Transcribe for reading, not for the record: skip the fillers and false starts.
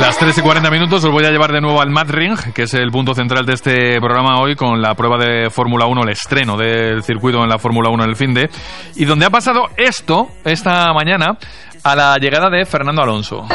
Las 3:40 os voy a llevar de nuevo al Madrid, que es el punto central de este programa hoy, con la prueba de Fórmula 1, el estreno del circuito en la Fórmula 1 en el finde, y donde ha pasado esto, esta mañana, a la llegada de Fernando Alonso.